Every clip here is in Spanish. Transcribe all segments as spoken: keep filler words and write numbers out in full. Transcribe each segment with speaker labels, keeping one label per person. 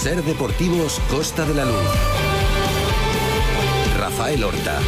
Speaker 1: Ser Deportivos Costa de la Luz. Rafael Horta.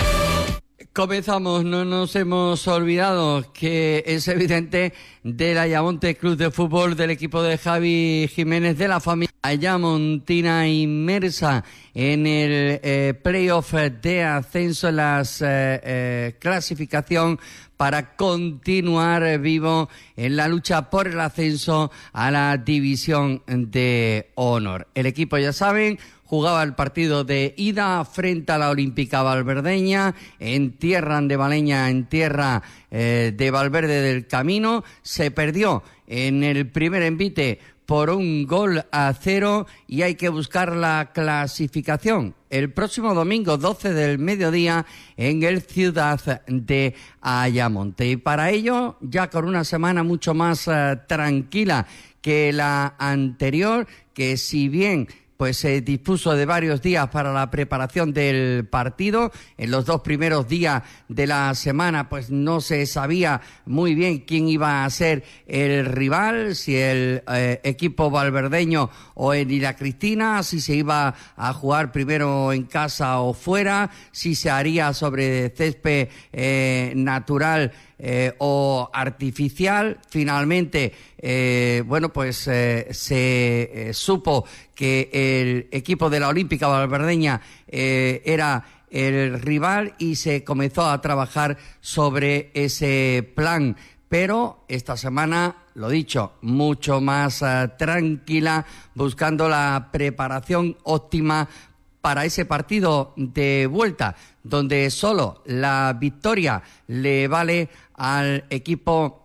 Speaker 2: Comenzamos, no nos hemos olvidado que es evidente del Ayamonte Club de Fútbol, del equipo de Javi Jiménez, de la familia ayamontina inmersa en el eh, playoff de ascenso, en la eh, eh, clasificación para continuar vivo en la lucha por el ascenso a la división de honor. El equipo, ya saben, jugaba el partido de ida frente a la Olímpica Valverdeña en tierra andevaleña, en tierra eh, de Valverde del Camino. Se perdió en el primer envite por un gol a cero y hay que buscar la clasificación el próximo domingo doce del mediodía en el Ciudad de Ayamonte. Y para ello, ya con una semana mucho más uh, tranquila que la anterior, que si bien pues se dispuso de varios días para la preparación del partido. En los dos primeros días de la semana pues no se sabía muy bien quién iba a ser el rival, si el eh, equipo valverdeño o el Isla Cristina, si se iba a jugar primero en casa o fuera, si se haría sobre césped eh, natural Eh, o artificial. Finalmente, eh, bueno, pues eh, se eh, supo que el equipo de la Olímpica Valverdeña eh, era el rival y se comenzó a trabajar sobre ese plan. Pero esta semana, lo dicho, mucho más uh, tranquila, buscando la preparación óptima para ese partido de vuelta, donde solo la victoria le vale al equipo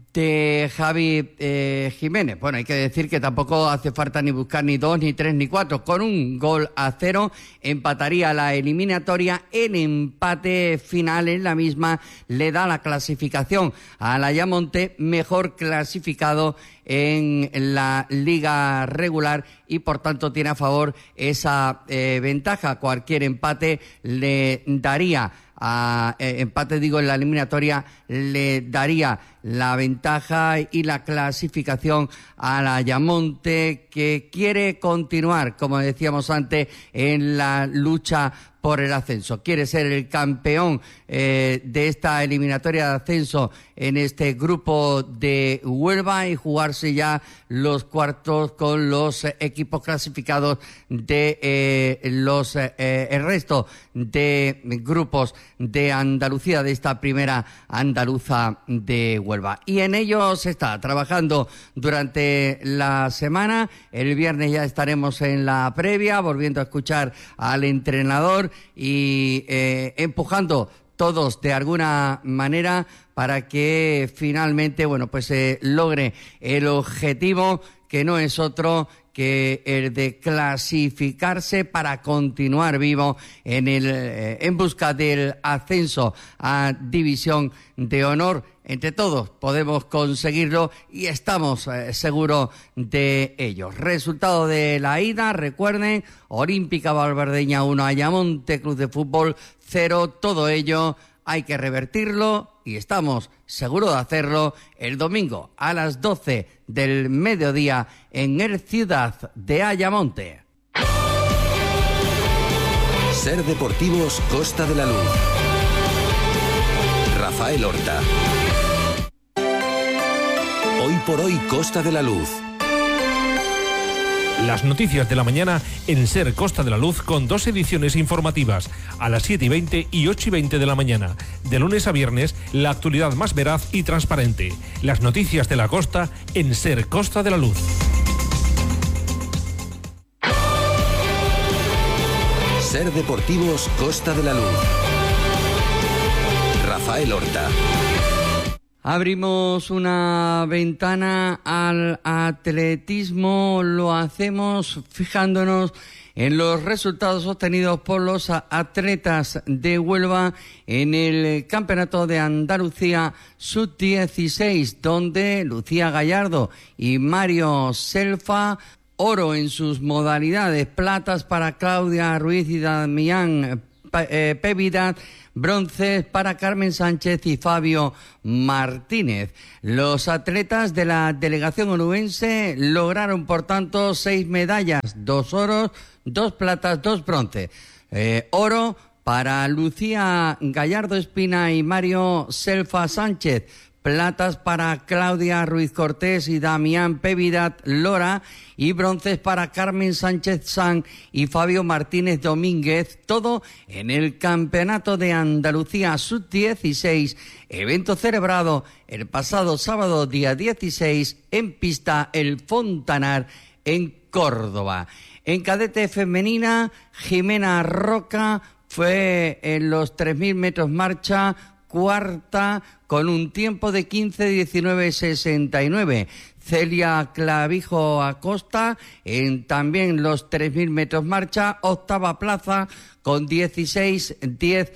Speaker 2: de Javi eh, Jiménez. Bueno, hay que decir que tampoco hace falta ni buscar ni dos, ni tres, ni cuatro. Con un gol a cero empataría la eliminatoria. En empate final en la misma le da la clasificación al Ayamonte, mejor clasificado en la liga regular, y por tanto tiene a favor esa eh, ventaja. Cualquier empate le daría a eh, empate digo en la eliminatoria le daría la ventaja y la clasificación al Ayamonte, que quiere continuar, como decíamos antes, en la lucha por el ascenso. Quiere ser el campeón eh, de esta eliminatoria de ascenso en este grupo de Huelva y jugarse ya los cuartos con los eh, equipos clasificados de eh, los eh, el resto de grupos de Andalucía, de esta primera andaluza de Huelva. Y en ello se está trabajando durante la semana. El viernes ya estaremos en la previa, volviendo a escuchar al entrenador y eh, empujando todos de alguna manera para que finalmente, bueno, pues se eh, logre el objetivo, que no es otro que el de clasificarse para continuar vivo en el eh, en busca del ascenso a División de Honor. Entre todos podemos conseguirlo y estamos eh, seguros de ello. Resultado de la ida, recuerden, Olímpica Valverdeña uno, Ayamonte Club de Fútbol cero. Todo ello hay que revertirlo y estamos seguros de hacerlo el domingo a las doce del mediodía en el Ciudad de Ayamonte.
Speaker 1: Ser Deportivos Costa de la Luz. Rafael Horta. Hoy por hoy Costa de la Luz.
Speaker 3: Las noticias de la mañana en Ser Costa de la Luz, con dos ediciones informativas, a las siete y veinte y ocho y veinte de la mañana. De lunes a viernes, la actualidad más veraz y transparente. Las noticias de la costa en Ser Costa de la Luz.
Speaker 1: Ser Deportivos Costa de la Luz. Rafael Horta.
Speaker 2: Abrimos una ventana al atletismo, lo hacemos fijándonos en los resultados obtenidos por los atletas de Huelva en el Campeonato de Andalucía sub dieciséis, donde Lucía Gallardo y Mario Selfa, oro en sus modalidades, platas para Claudia Ruiz y Damián eh, Pevidad, bronces para Carmen Sánchez y Fabio Martínez. Los atletas de la delegación onubense lograron, por tanto, seis medallas, dos oros, dos platas, dos bronces. Eh, oro para Lucía Gallardo Espina y Mario Selfa Sánchez. Platas para Claudia Ruiz Cortés y Damián Pevidad Lora, y bronces para Carmen Sánchez San y Fabio Martínez Domínguez, todo en el Campeonato de Andalucía sub dieciséis, evento celebrado el pasado sábado día dieciséis en pista El Fontanar en Córdoba. En cadete femenina, Jimena Roca fue en los tres mil metros marcha cuarta con un tiempo de quince diecinueve sesenta y nueve. Celia Clavijo Acosta en también los tres mil metros marcha, octava plaza con dieciséis diez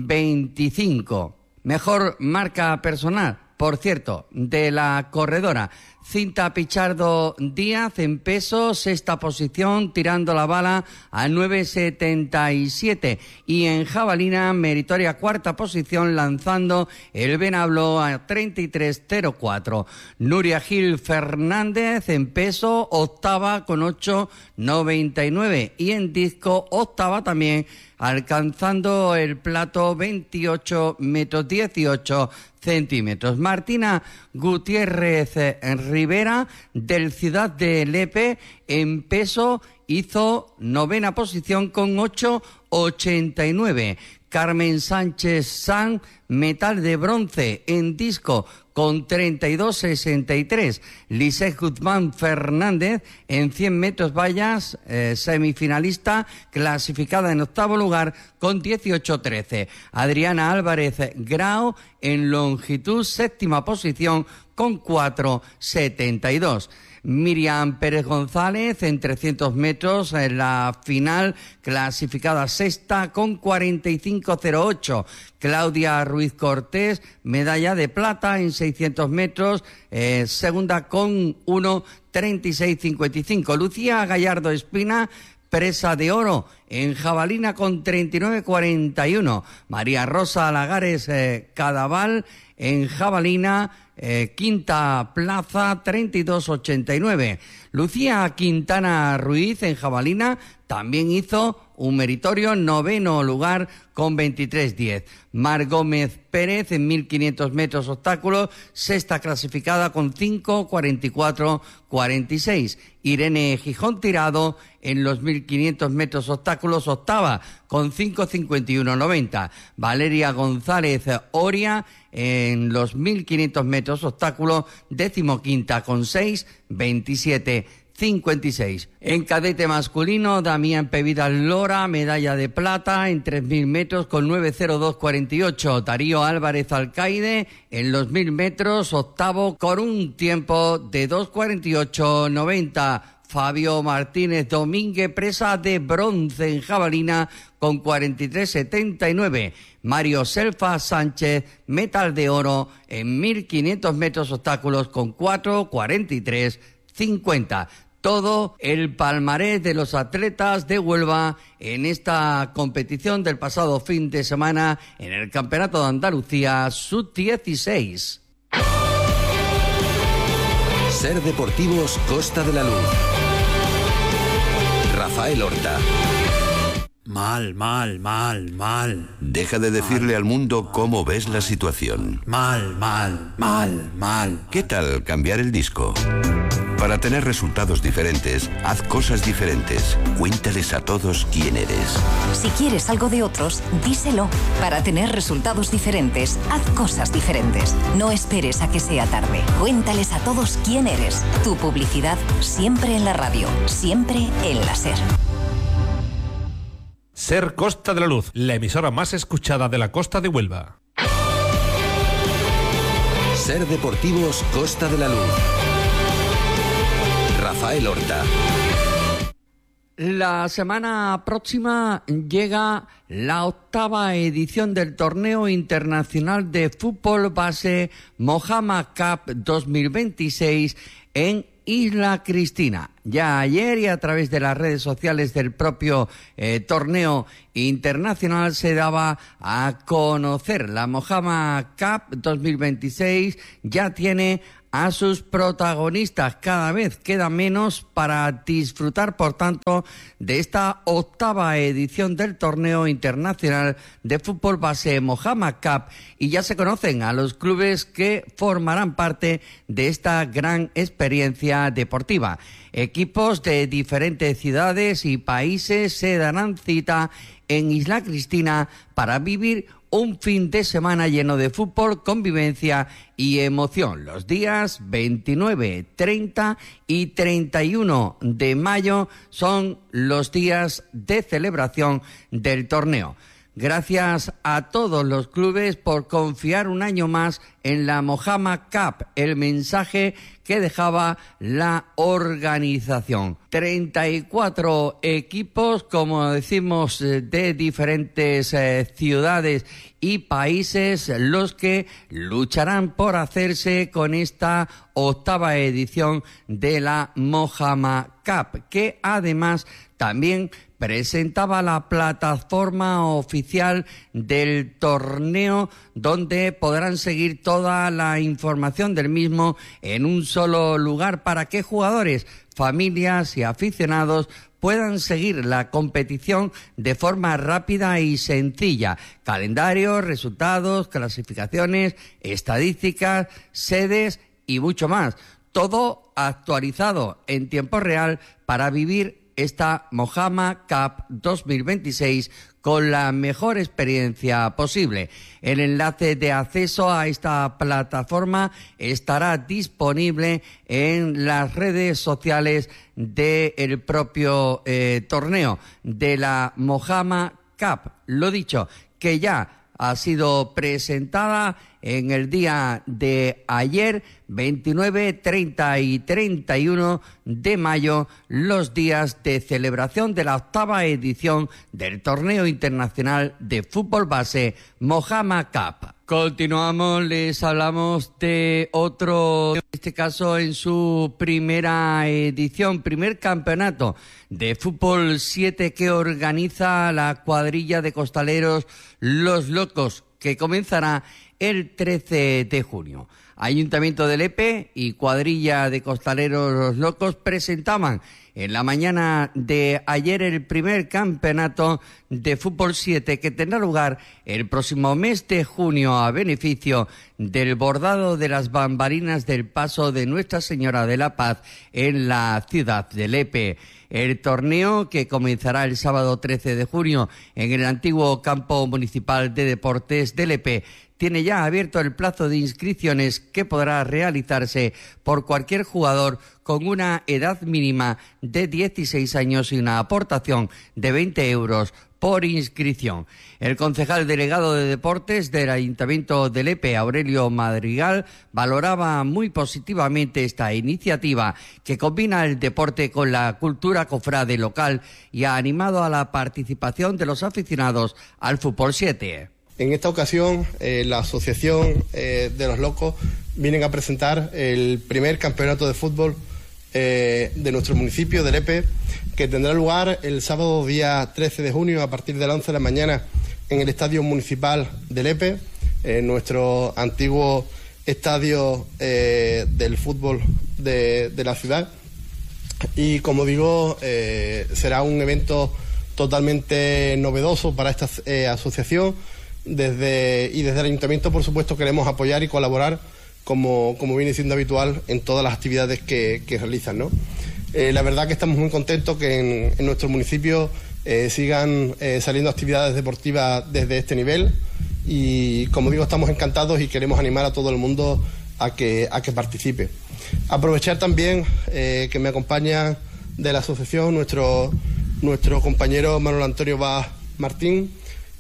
Speaker 2: veinticinco. Mejor marca personal, por cierto, de la corredora Cinta Pichardo Díaz en peso, sexta posición, tirando la bala a nueve setenta y siete. Y en jabalina, meritoria cuarta posición, lanzando el venablo a treinta y tres cero cuatro. Nuria Gil Fernández en peso, octava con ocho noventa y nueve. Y en disco, octava también, alcanzando el plato veintiocho metros dieciocho centímetros. Martina Gutiérrez Rivera del Ciudad de Lepe en peso hizo novena posición con ocho ochenta y nueve. Carmen Sánchez San, metal de bronce en disco con treinta y dos sesenta y tres. Lisette Guzmán Fernández en cien metros vallas, eh, semifinalista, clasificada en octavo lugar con dieciocho trece. Adriana Álvarez Grau en longitud, séptima posición con cuatro setenta y dos. Miriam Pérez González en trescientos metros en la final, clasificada sexta con cuarenta y cinco cero ocho. Claudia Ruiz Cortés, medalla de plata en seiscientos metros, eh, segunda con uno treinta y seis cincuenta y cinco. Lucía Gallardo Espina, presa de oro en jabalina con treinta y nueve cuarenta y uno. María Rosa Lagares eh, Cadaval en jabalina, eh, quinta plaza, treinta y dos ochenta y nueve. Lucía Quintana Ruiz en jabalina también hizo un meritorio noveno lugar con veintitrés diez. Mar Gómez Pérez en mil quinientos metros obstáculos, sexta clasificada con cinco cuarenta y cuatro cuarenta y seis. Irene Gijón Tirado en los mil quinientos metros obstáculos, octava con cinco cincuenta y uno noventa. Valeria González Oria en los mil quinientos metros obstáculos, decimoquinta con seis veintisiete cincuenta y seis. En cadete masculino, Damián Pevidad Lora, medalla de plata en tres mil metros con nueve cero dos cuarenta y ocho. Darío Álvarez Alcaide en los mil metros, octavo con un tiempo de dos cuarenta y ocho noventa. Fabio Martínez Domínguez, presa de bronce en jabalina con cuarenta y tres setenta y nueve. Mario Selfa Sánchez, metal de oro en mil quinientos metros obstáculos con cuatro cuarenta y tres cincuenta. Todo el palmarés de los atletas de Huelva en esta competición del pasado fin de semana en el Campeonato de Andalucía sub dieciséis.
Speaker 1: Ser Deportivos Costa de la Luz. Rafael Horta.
Speaker 4: Mal, mal, mal, mal.
Speaker 1: Deja de decirle al mundo cómo ves la situación.
Speaker 4: Mal, mal, mal, mal.
Speaker 1: ¿Qué tal cambiar el disco? Para tener resultados diferentes, haz cosas diferentes. Cuéntales a todos quién eres.
Speaker 5: Si quieres algo de otros, díselo. Para tener resultados diferentes, haz cosas diferentes. No esperes a que sea tarde. Cuéntales a todos quién eres. Tu publicidad siempre en la radio, siempre en la SER.
Speaker 3: SER Costa de la Luz, la emisora más escuchada de la costa de Huelva.
Speaker 1: Ser Deportivos Costa de la Luz. Rafael Horta.
Speaker 2: La semana próxima llega la octava edición del Torneo Internacional de Fútbol Base Mohamed Cup dos mil veintiséis en Isla Cristina. Ya ayer y a través de las redes sociales del propio eh, torneo internacional se daba a conocer. La Mojama Cup dos mil veintiséis ya tiene a sus protagonistas. Cada vez queda menos para disfrutar, por tanto, de esta octava edición del torneo internacional de fútbol base Mojama Cup, y ya se conocen a los clubes que formarán parte de esta gran experiencia deportiva. Equipos de diferentes ciudades y países se darán cita en Isla Cristina para vivir un fin de semana lleno de fútbol, convivencia y emoción. Los días veintinueve, treinta y treinta y uno de mayo son los días de celebración del torneo. Gracias a todos los clubes por confiar un año más en la Mojama Cup, el mensaje que dejaba la organización. treinta y cuatro equipos, como decimos, de diferentes eh, ciudades y países, los que lucharán por hacerse con esta octava edición de la Mojama Cup, que además también presentaba la plataforma oficial del torneo, donde podrán seguir toda la información del mismo en un solo lugar para que jugadores, familias y aficionados puedan seguir la competición de forma rápida y sencilla. Calendarios, resultados, clasificaciones, estadísticas, sedes y mucho más. Todo actualizado en tiempo real para vivir esta Mojama Cup dos mil veintiséis con la mejor experiencia posible. El enlace de acceso a esta plataforma estará disponible en las redes sociales del propio eh, torneo de la Mojama Cup. Lo dicho, que ya ha sido presentada en el día de ayer, veintinueve, treinta y treinta y uno de mayo, los días de celebración de la octava edición del torneo internacional de fútbol base Mojama Cup. Continuamos, les hablamos de otro, en este caso en su primera edición, primer campeonato de fútbol siete que organiza la cuadrilla de costaleros Los Locos, que comenzará el trece de junio. Ayuntamiento de Lepe y cuadrilla de costaleros Los Locos presentaban en la mañana de ayer el primer campeonato de fútbol siete que tendrá lugar el próximo mes de junio a beneficio del bordado de las bambalinas del paso de Nuestra Señora de la Paz en la ciudad de Lepe. El torneo, que comenzará el sábado trece de junio en el antiguo campo municipal de deportes de Lepe, tiene ya abierto el plazo de inscripciones, que podrá realizarse por cualquier jugador con una edad mínima de dieciséis años y una aportación de veinte euros por inscripción. El concejal delegado de Deportes del Ayuntamiento de Lepe, Aurelio Madrigal, valoraba muy positivamente esta iniciativa que combina el deporte con la cultura cofrade local y ha animado a la participación de los aficionados al fútbol siete.
Speaker 6: En esta ocasión, eh, la Asociación eh, de los Locos vienen a presentar el primer campeonato de fútbol eh, de nuestro municipio de Lepe, que tendrá lugar el sábado día trece de junio a partir de las once de la mañana en el Estadio Municipal de Lepe, eh, nuestro antiguo estadio eh, del fútbol de, de la ciudad. Y como digo, eh, será un evento totalmente novedoso para esta eh, asociación. Desde, y desde el Ayuntamiento, por supuesto, queremos apoyar y colaborar, como, como viene siendo habitual, en todas las actividades que, que realizan, ¿no? Eh, la verdad que estamos muy contentos que en, en nuestro municipio eh, sigan eh, saliendo actividades deportivas desde este nivel, y, como digo, estamos encantados y queremos animar a todo el mundo a que, a que participe. Aprovechar también eh, que me acompaña de la asociación nuestro, nuestro compañero Manuel Antonio Vaz Martín,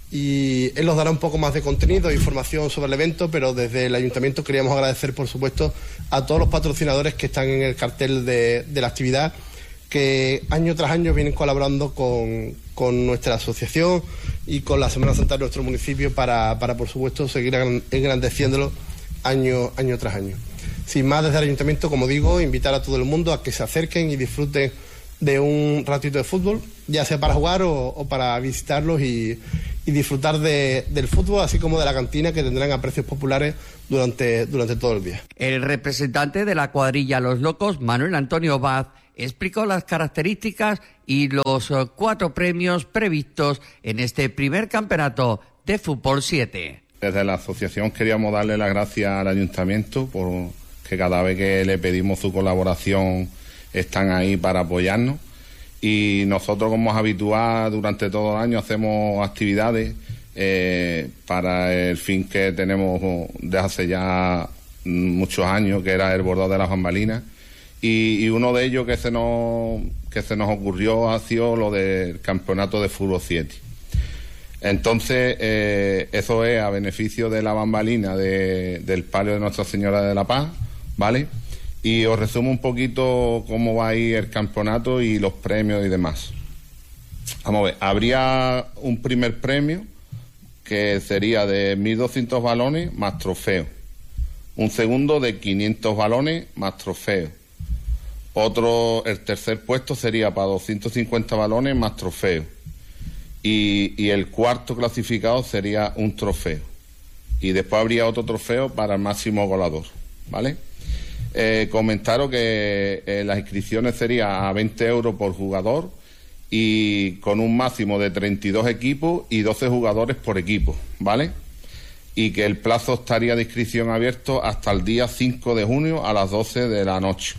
Speaker 6: y él nos dará un poco más de contenido e información sobre el evento, pero desde el Ayuntamiento queríamos agradecer, por supuesto, a todos los patrocinadores que están en el cartel de, de la actividad, que año tras año vienen colaborando con, con nuestra asociación y con la Semana Santa de nuestro municipio para, para por supuesto, seguir engrandeciéndolo año, año tras año. sin más, desde el Ayuntamiento, como digo, invitar a todo el mundo a que se acerquen y disfruten de un ratito de fútbol, ya sea para jugar o, o para visitarlos y, y disfrutar de, del fútbol, así como de la cantina, que tendrán a precios populares durante, durante todo el día.
Speaker 2: El representante de la cuadrilla Los Locos, Manuel Antonio Vaz, explicó las características y los uh, cuatro premios previstos en este primer campeonato de Fútbol siete.
Speaker 7: Desde la asociación queríamos darle las gracias al ayuntamiento por que cada vez que le pedimos su colaboración están ahí para apoyarnos, y nosotros, como es habitual, durante todo el año hacemos actividades eh, para el fin que tenemos desde hace ya muchos años, que era el bordado de las bambalinas, y, y uno de ellos que se nos que se nos ocurrió ha sido lo del campeonato de fútbol siete. Entonces, eh, eso es a beneficio de la bambalina de, del palio de Nuestra Señora de la Paz, ¿vale? Y os resumo un poquito cómo va a ir el campeonato y los premios y demás. Vamos a ver, habría un primer premio que sería de mil doscientos balones más trofeo. Un segundo de quinientos balones más trofeo. Otro, el tercer puesto sería para doscientos cincuenta balones más trofeo. Y, y el cuarto clasificado sería un trofeo. Y después habría otro trofeo para el máximo goleador, ¿vale? Eh, comentaros que eh, las inscripciones serían a veinte euros por jugador y con un máximo de treinta y dos equipos y doce jugadores por equipo, ¿vale? Y que el plazo estaría de inscripción abierto hasta el día cinco de junio a las doce de la noche.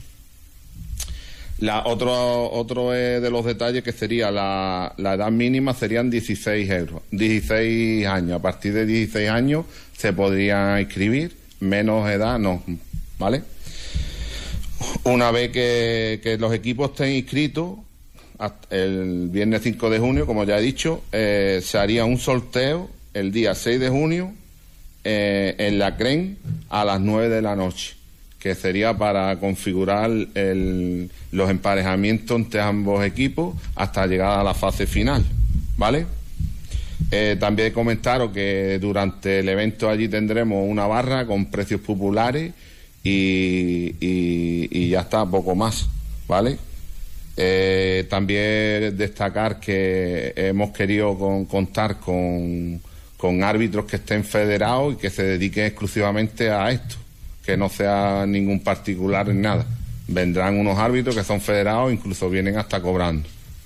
Speaker 7: La, otro otro eh, de los detalles que sería la, la edad mínima serían dieciséis euros, dieciséis años. A partir de dieciséis años se podría inscribir, menos edad no, ¿vale? Una vez que, que los equipos estén inscritos, el viernes cinco de junio, como ya he dicho, eh, se haría un sorteo el día seis de junio eh, en la C R E N a las nueve de la noche, que sería para configurar el, los emparejamientos entre ambos equipos hasta llegar a la fase final, ¿vale? Eh, también comentaros que durante el evento allí tendremos una barra con precios populares y, y, y ya está, poco más, ¿vale? Eh, también destacar que hemos querido con, contar con, con árbitros que estén federados y que se dediquen exclusivamente a esto, que no sea ningún particular en nada. Vendrán unos árbitros que son federados, incluso vienen hasta cobrando.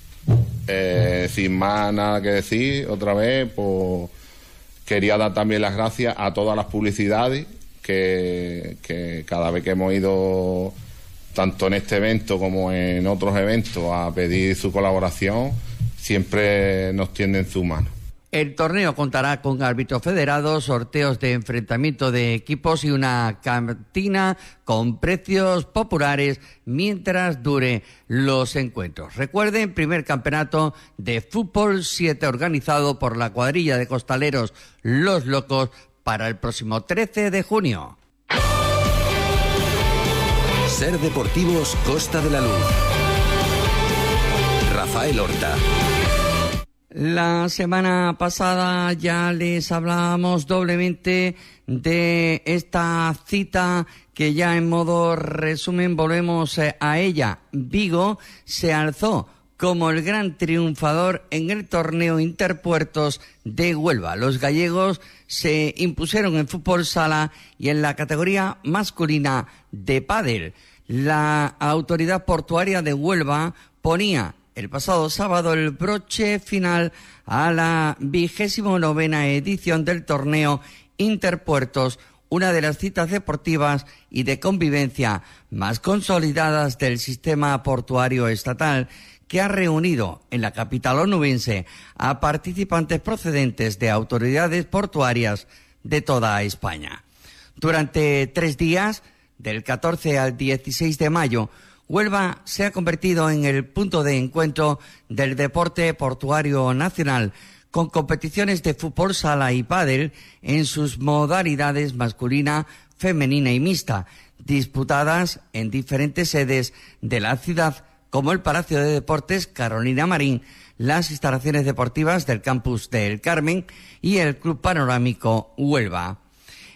Speaker 7: Eh, sin más nada que decir, otra vez, pues quería dar también las gracias a todas las publicidades que, que cada vez que hemos ido, tanto en este evento como en otros eventos, a pedir su colaboración, siempre nos tienden su mano.
Speaker 2: El torneo contará con árbitros federados, sorteos de enfrentamiento de equipos y una cantina con precios populares mientras dure los encuentros. Recuerden, primer campeonato de Fútbol siete organizado por la cuadrilla de costaleros Los Locos para el próximo trece de junio.
Speaker 1: Ser Deportivos Costa de la Luz. Rafael Horta.
Speaker 2: La semana pasada ya les hablábamos doblemente de esta cita que ya en modo resumen volvemos a ella. Vigo se alzó como el gran triunfador en el torneo Interpuertos de Huelva. Los gallegos se impusieron en fútbol sala y en la categoría masculina de pádel. La autoridad portuaria de Huelva ponía el pasado sábado el broche final a la vigésimo novena edición del torneo Interpuertos, una de las citas deportivas y de convivencia más consolidadas del sistema portuario estatal, que ha reunido en la capital onubense a participantes procedentes de autoridades portuarias de toda España. Durante tres días, del catorce al dieciséis de mayo, Huelva se ha convertido en el punto de encuentro del deporte portuario nacional, con competiciones de fútbol sala y pádel en sus modalidades masculina, femenina y mixta, disputadas en diferentes sedes de la ciudad, como el Palacio de Deportes Carolina Marín, las instalaciones deportivas del campus del Carmen y el Club Panorámico Huelva.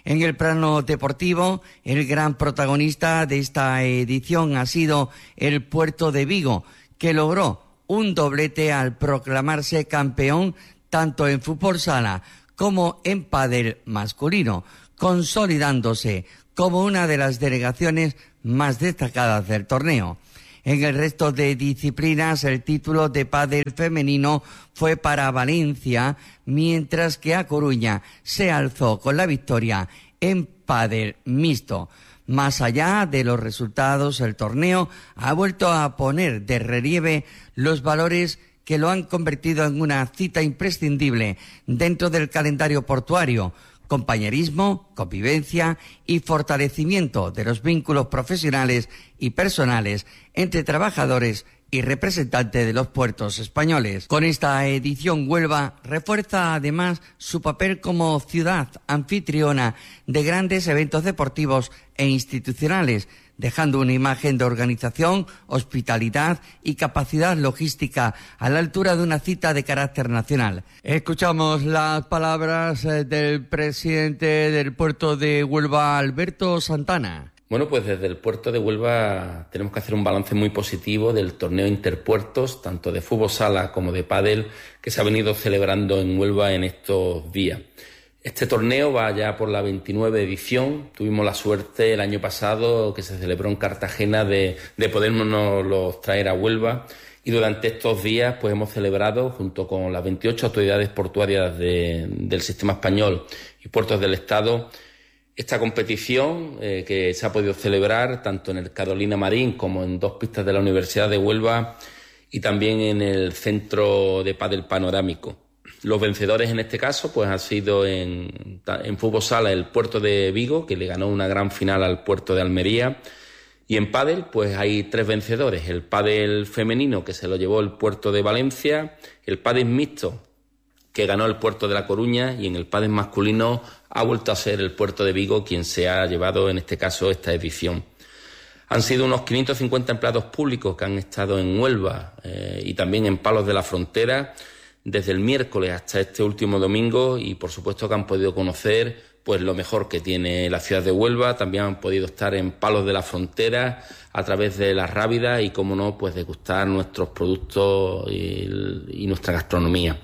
Speaker 2: En el plano deportivo, el gran protagonista de esta edición ha sido el Puerto de Vigo, que logró un doblete al proclamarse campeón tanto en fútbol sala como en pádel masculino, consolidándose como una de las delegaciones más destacadas del torneo. En el resto de disciplinas, el título de pádel femenino fue para Valencia, mientras que A Coruña se alzó con la victoria en pádel mixto. Más allá de los resultados, el torneo ha vuelto a poner de relieve los valores que lo han convertido en una cita imprescindible dentro del calendario portuario: compañerismo, convivencia y fortalecimiento de los vínculos profesionales y personales entre trabajadores y representantes de los puertos españoles. Con esta edición, Huelva refuerza además su papel como ciudad anfitriona de grandes eventos deportivos e institucionales, dejando una imagen de organización, hospitalidad y capacidad logística a la altura de una cita de carácter nacional. Escuchamos las palabras del presidente del puerto de Huelva, Alberto Santana.
Speaker 8: Bueno, pues desde el puerto de Huelva tenemos que hacer un balance muy positivo del torneo interpuertos, tanto de fútbol sala como de pádel, que se ha venido celebrando en Huelva en estos días. Este torneo va ya por la veintinueve edición. Tuvimos la suerte el año pasado, que se celebró en Cartagena, de, de podernos traer a Huelva. Y durante estos días pues hemos celebrado, junto con las veintiocho autoridades portuarias de, del sistema español y puertos del Estado, esta competición eh, que se ha podido celebrar tanto en el Carolina Marín como en dos pistas de la Universidad de Huelva y también en el Centro de Pádel Panorámico. Los vencedores en este caso pues han sido en, en fútbol sala el Puerto de Vigo, que le ganó una gran final al Puerto de Almería, y en pádel pues hay tres vencedores: el pádel femenino, que se lo llevó el Puerto de Valencia, el pádel mixto, que ganó el Puerto de La Coruña, y en el pádel masculino ha vuelto a ser el Puerto de Vigo quien se ha llevado en este caso esta edición. Han sido unos quinientos cincuenta empleados públicos que han estado en Huelva eh, y también en Palos de la Frontera desde el miércoles hasta este último domingo, y por supuesto que han podido conocer pues lo mejor que tiene la ciudad de Huelva. También han podido estar en Palos de la Frontera a través de las Rábidas y, como no, pues degustar nuestros productos y, y nuestra gastronomía.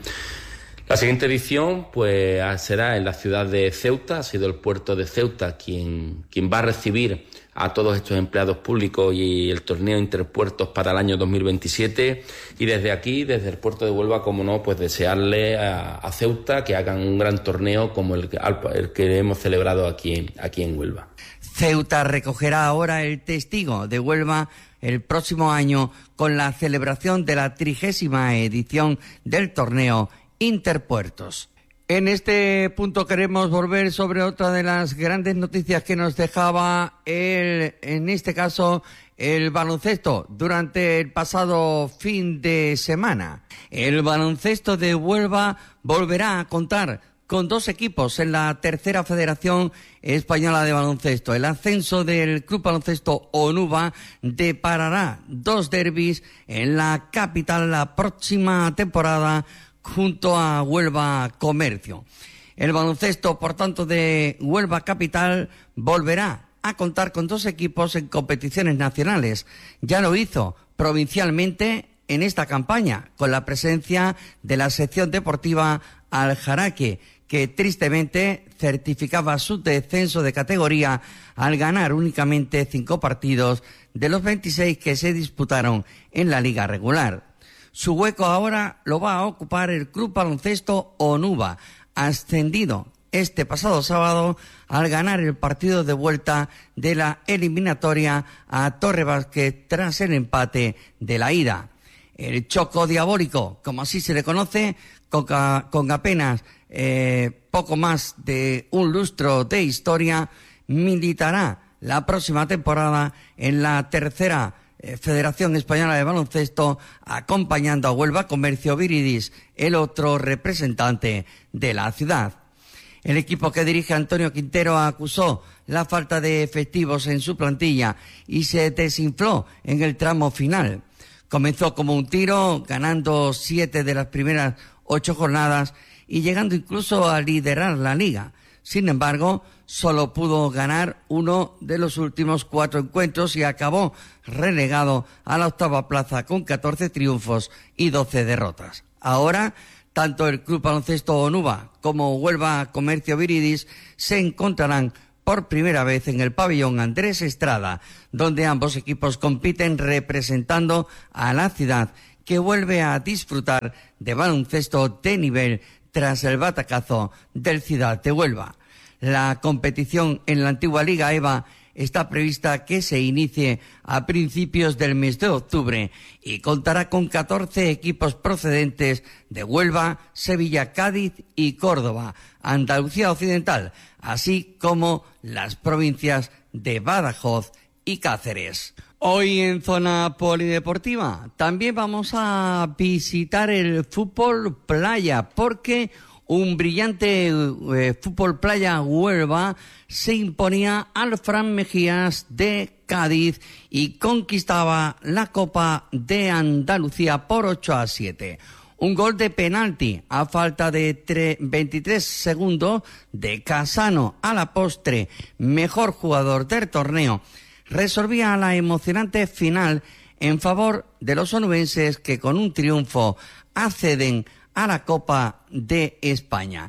Speaker 8: La siguiente edición pues será en la ciudad de Ceuta. Ha sido el puerto de Ceuta quien, quien va a recibir a todos estos empleados públicos y el torneo interpuertos para el año dos mil veintisiete. Y desde aquí, desde el puerto de Huelva, como no, pues desearle a, a Ceuta que hagan un gran torneo como el, el que hemos celebrado aquí, aquí en Huelva.
Speaker 2: Ceuta recogerá ahora el testigo de Huelva el próximo año con la celebración de la trigésima edición del torneo Interpuertos. En este punto queremos volver sobre otra de las grandes noticias que nos dejaba el, en este caso, el baloncesto durante el pasado fin de semana. El baloncesto de Huelva volverá a contar con dos equipos en la tercera Federación Española de Baloncesto. El ascenso del Club Baloncesto Onuba deparará dos derbis en la capital la próxima temporada, junto a Huelva Comercio. El baloncesto, por tanto, de Huelva Capital volverá a contar con dos equipos en competiciones nacionales. Ya lo hizo provincialmente en esta campaña, con la presencia de la sección deportiva Aljaraque, que tristemente certificaba su descenso de categoría al ganar únicamente cinco partidos de los veintiséis que se disputaron en la liga regular. Su hueco ahora lo va a ocupar el Club Baloncesto Onuba, ascendido este pasado sábado al ganar el partido de vuelta de la eliminatoria a Torre Vázquez tras el empate de la ida. El Choco Diabólico, como así se le conoce, con, con apenas eh, poco más de un lustro de historia, militará la próxima temporada en la tercera Federación Española de Baloncesto, acompañando a Huelva Comercio Viridis, el otro representante de la ciudad. El equipo que dirige Antonio Quintero acusó la falta de efectivos en su plantilla y se desinfló en el tramo final. Comenzó como un tiro, ganando siete de las primeras ocho jornadas y llegando incluso a liderar la liga. Sin embargo, solo pudo ganar uno de los últimos cuatro encuentros y acabó relegado a la octava plaza con catorce triunfos y doce derrotas. Ahora, tanto el Club Baloncesto Onuba como Huelva Comercio Viridis se encontrarán por primera vez en el pabellón Andrés Estrada, donde ambos equipos compiten representando a la ciudad, que vuelve a disfrutar de baloncesto de nivel tras el batacazo del Ciudad de Huelva. La competición en la antigua Liga E V A está prevista que se inicie a principios del mes de octubre y contará con catorce equipos procedentes de Huelva, Sevilla, Cádiz y Córdoba, Andalucía Occidental, así como las provincias de Badajoz y Cáceres. Hoy en Zona Polideportiva también vamos a visitar el fútbol playa, porque un brillante eh, fútbol playa Huelva se imponía al Fran Mejías de Cádiz y conquistaba la Copa de Andalucía por ocho a siete. Un gol de penalti a falta de veintitrés segundos de Casano, a la postre mejor jugador del torneo, resolvía la emocionante final en favor de los onubenses, que con un triunfo acceden a la Copa de España.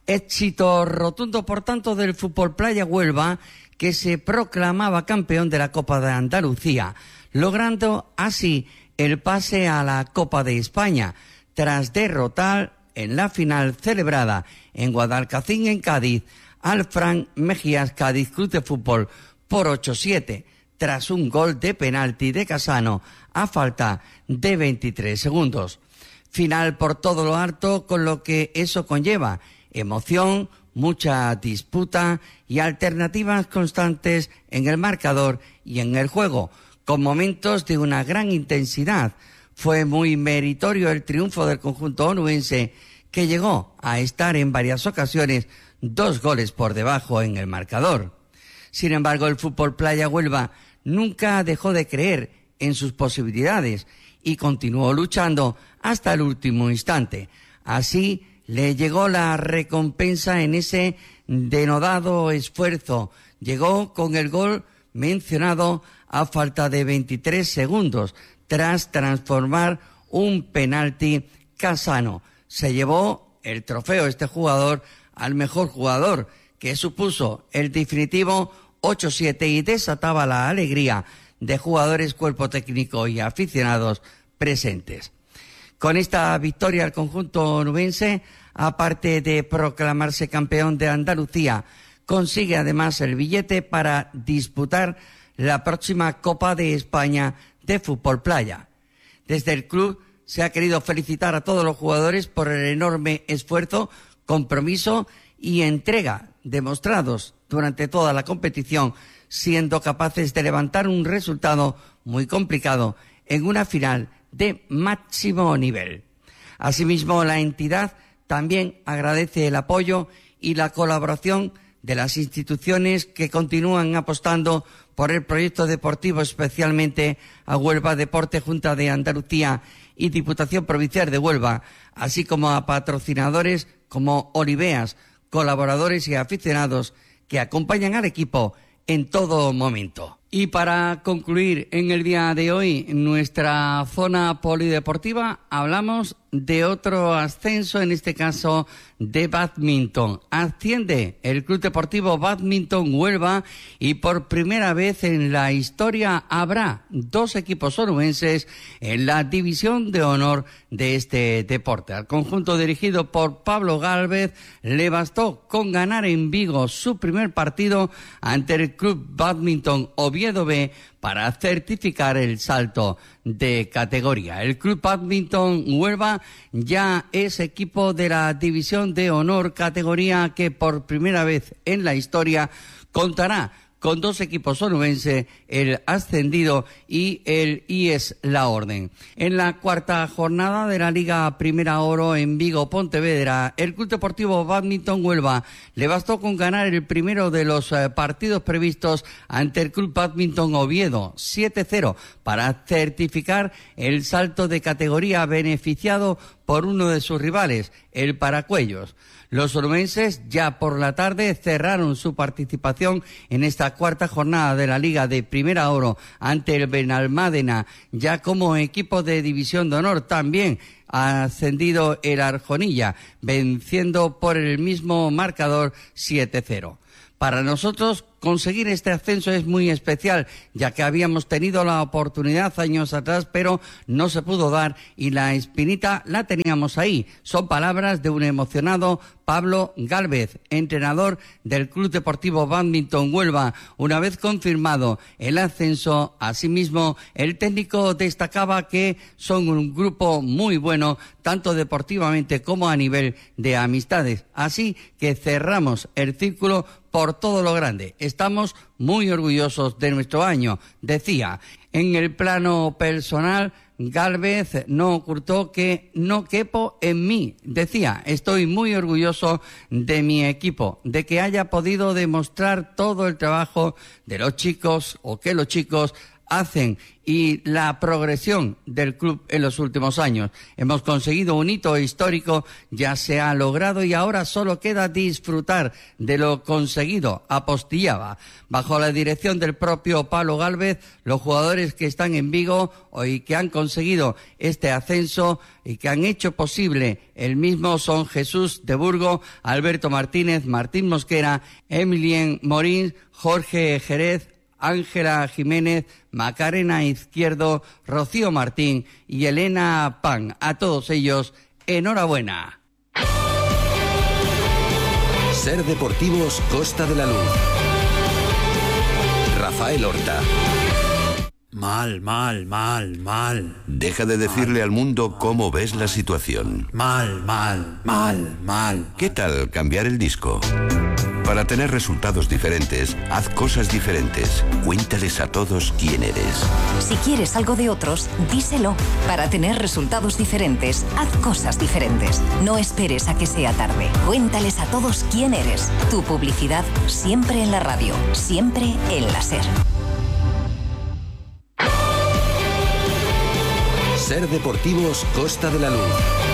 Speaker 2: Éxito rotundo, por tanto, del fútbol playa Huelva, que se proclamaba campeón de la Copa de Andalucía, logrando así el pase a la Copa de España, tras derrotar en la final celebrada en Guadalcacín, en Cádiz, al Fran Mejías Cádiz Club de Fútbol por ocho a siete, tras un gol de penalti de Casano a falta de veintitrés segundos. Final por todo lo alto, con lo que eso conlleva: emoción, mucha disputa y alternativas constantes en el marcador y en el juego, con momentos de una gran intensidad. Fue muy meritorio el triunfo del conjunto onubense, que llegó a estar en varias ocasiones dos goles por debajo en el marcador. Sin embargo, el fútbol playa Huelva nunca dejó de creer en sus posibilidades y continuó luchando hasta el último instante. Así le llegó la recompensa en ese denodado esfuerzo. Llegó con el gol mencionado a falta de veintitrés segundos, tras transformar un penalti Casano. Se llevó el trofeo este jugador al mejor jugador, que supuso el definitivo ocho a siete y desataba la alegría de jugadores, cuerpo técnico y aficionados presentes. Con esta victoria, el conjunto onubense, aparte de proclamarse campeón de Andalucía, consigue además el billete para disputar la próxima Copa de España de fútbol playa. Desde el club se ha querido felicitar a todos los jugadores por el enorme esfuerzo, compromiso y entrega demostrados durante toda la competición, siendo capaces de levantar un resultado muy complicado en una final de máximo nivel. Asimismo, la entidad también agradece el apoyo y la colaboración de las instituciones que continúan apostando por el proyecto deportivo, especialmente a Huelva Deporte, Junta de Andalucía y Diputación Provincial de Huelva, así como a patrocinadores como Oliveas, colaboradores y aficionados que acompañan al equipo en todo momento. Y para concluir en el día de hoy nuestra zona polideportiva, hablamos de otro ascenso, en este caso de bádminton. Asciende el Club Deportivo Bádminton Huelva y por primera vez en la historia habrá dos equipos onubenses en la división de honor de este deporte. Al conjunto dirigido por Pablo Gálvez le bastó con ganar en Vigo su primer partido ante el Club Bádminton Oviedo B para certificar el salto de categoría. El Club Bádminton Huelva ya es equipo de la división de honor, categoría que por primera vez en la historia contará con dos equipos onubenses, el ascendido y el I E S La Orden. En la cuarta jornada de la Liga Primera Oro en Vigo, Pontevedra, el Club Deportivo Bádminton Huelva le bastó con ganar el primero de los eh, partidos previstos ante el Club Bádminton Oviedo, siete cero, para certificar el salto de categoría, beneficiado por uno de sus rivales, el Paracuellos. Los onubenses ya por la tarde cerraron su participación en esta cuarta jornada de la Liga de Primera Oro ante el Benalmádena, ya como equipo de División de Honor. También ha ascendido el Arjonilla, venciendo por el mismo marcador siete cero. Para nosotros conseguir este ascenso es muy especial, ya que habíamos tenido la oportunidad años atrás, pero no se pudo dar y la espinita la teníamos ahí. Son palabras de un emocionado Pablo Gálvez, entrenador del Club Deportivo Bádminton Huelva. Una vez confirmado el ascenso, asimismo, el técnico destacaba que son un grupo muy bueno, tanto deportivamente como a nivel de amistades. Así que cerramos el círculo por todo lo grande. Estamos muy orgullosos de nuestro año, decía. En el plano personal, Gálvez no ocultó que no quepo en mí. Decía, estoy muy orgulloso de mi equipo, de que haya podido demostrar todo el trabajo de los chicos o que los chicos hacen y la progresión del club en los últimos años. Hemos conseguido un hito histórico, ya se ha logrado y ahora solo queda disfrutar de lo conseguido, apostillaba. Bajo la dirección del propio Pablo Gálvez, los jugadores que están en Vigo y que han conseguido este ascenso y que han hecho posible el mismo son Jesús de Burgo, Alberto Martínez, Martín Mosquera, Emilien Morín, Jorge Jerez, Ángela Jiménez, Macarena Izquierdo, Rocío Martín y Elena Pan. A todos ellos, enhorabuena.
Speaker 1: Ser Deportivos Costa de la Luz. Rafael Horta.
Speaker 4: Mal, mal, mal, mal.
Speaker 1: Deja de decirle al mundo cómo ves la situación.
Speaker 4: Mal, mal, mal, mal.
Speaker 1: ¿Qué tal cambiar el disco? Para tener resultados diferentes, haz cosas diferentes. Cuéntales a todos quién eres.
Speaker 5: Si quieres algo de otros, díselo. Para tener resultados diferentes, haz cosas diferentes. No esperes a que sea tarde. Cuéntales a todos quién eres. Tu publicidad siempre en la radio, siempre en la SER.
Speaker 1: Ser Deportivos Costa de la Luz.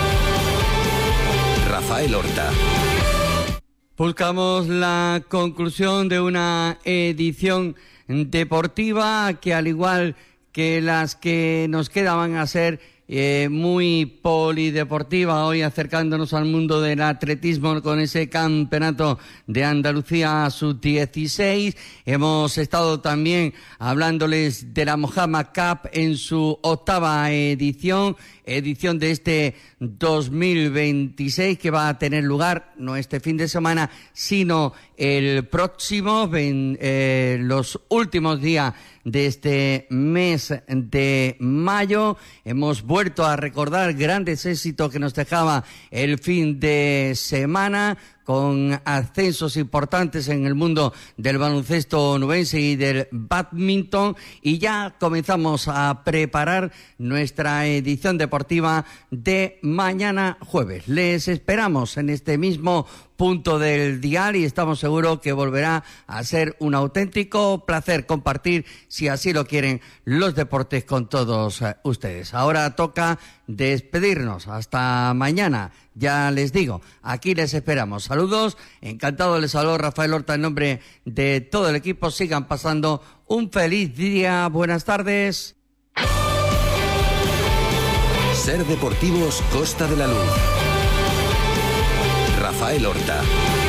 Speaker 1: Rafael Horta.
Speaker 2: Buscamos la conclusión de una edición deportiva que, al igual que las que nos quedaban, a ser eh, muy polideportiva, hoy acercándonos al mundo del atletismo con ese campeonato de Andalucía sub dieciséis. Hemos estado también hablándoles de la Mojama Cup en su octava edición, edición de este dos mil veintiséis, que va a tener lugar no este fin de semana, sino el próximo, en eh, los últimos días de este mes de mayo. Hemos vuelto a recordar grandes éxitos que nos dejaba el fin de semana, con ascensos importantes en el mundo del baloncesto onubense y del bádminton, y ya comenzamos a preparar nuestra edición deportiva de mañana jueves. Les esperamos en este mismo punto del dial y estamos seguros que volverá a ser un auténtico placer compartir, si así lo quieren, los deportes con todos ustedes. Ahora toca despedirnos. Hasta mañana. Ya les digo, aquí les esperamos. Saludos, encantado, les saludo Rafael Horta en nombre de todo el equipo. Sigan pasando un feliz día. Buenas tardes.
Speaker 1: Ser Deportivos Costa de la Luz. Rafael Horta.